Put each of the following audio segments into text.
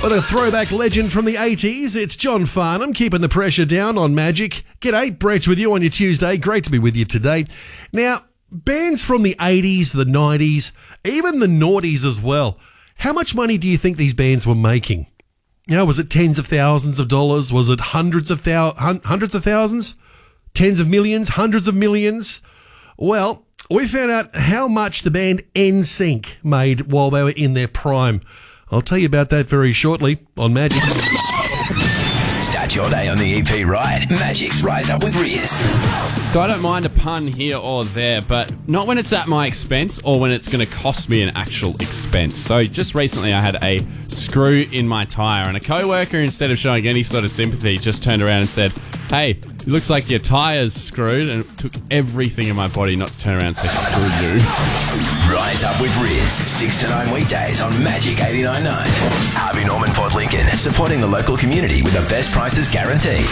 With a throwback legend from the 80s, it's John Farnham keeping the pressure down on Magic. G'day, Brett with you on your Tuesday. Great to be with you today. Now, bands from the 80s, the 90s, even the noughties as well. How much money do you think these bands were making? You know, was it tens of thousands of dollars? Was it hundreds of thousands? Tens of millions? Hundreds of millions? Well, we found out how much the band NSYNC made while they were in their prime. I'll tell you about that very shortly on Magic. Start your day on the EP right. Magic's Rise Up with Riz. So I don't mind a pun here or there, but not when it's at my expense or when it's going to cost me an actual expense. So just recently I had a screw in my tyre and a co-worker, instead of showing any sort of sympathy, just turned around and said, "Hey, it looks like your tyre's screwed," and it took everything in my body not to turn around and say, "Screw you." Rise Up with Riz, 6 to 9 weekdays on Magic 89.9. Harvey Norman Port Lincoln, supporting the local community with the best prices guaranteed.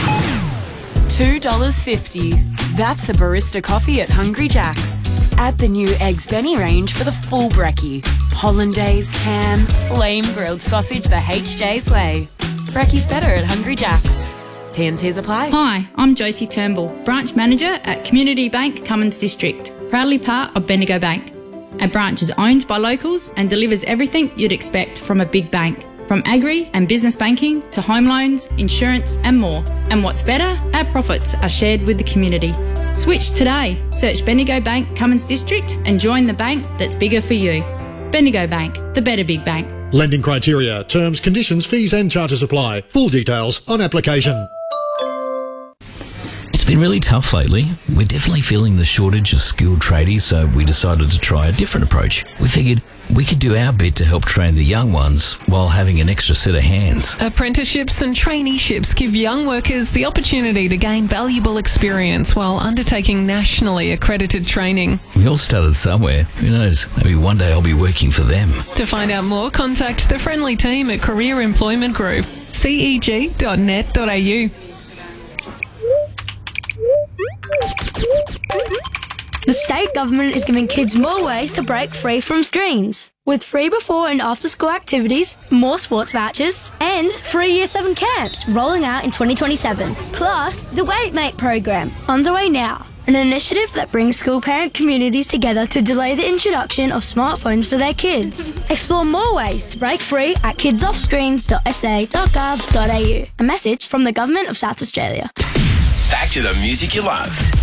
$2.50. That's a barista coffee at Hungry Jack's. Add the new Eggs Benny range for the full brekkie. Hollandaise, ham, flame grilled sausage the HJ's way. Brekkie's better at Hungry Jack's. T&Cs apply. Hi, I'm Josie Turnbull, Branch Manager at Community Bank Cummins District, proudly part of Bendigo Bank. Our branch is owned by locals and delivers everything you'd expect from a big bank, from agri and business banking to home loans, insurance and more. And what's better, our profits are shared with the community. Switch today. Search Bendigo Bank Cummins District and join the bank that's bigger for you. Bendigo Bank, the better big bank. Lending criteria, terms, conditions, fees and charges apply. Full details on application. It's been really tough lately. We're definitely feeling the shortage of skilled tradies, so we decided to try a different approach. We figured we could do our bit to help train the young ones while having an extra set of hands. Apprenticeships and traineeships give young workers the opportunity to gain valuable experience while undertaking nationally accredited training. We all started somewhere. Who knows? Maybe one day I'll be working for them. To find out more, contact the friendly team at Career Employment Group, ceg.net.au. The state government is giving kids more ways to break free from screens. With free before and after school activities, more sports vouchers, and free Year 7 camps rolling out in 2027. Plus, the Wait Mate program, underway now. An initiative that brings school parent communities together to delay the introduction of smartphones for their kids. Explore more ways to break free at kidsoffscreens.sa.gov.au. A message from the Government of South Australia. Back to the music you love.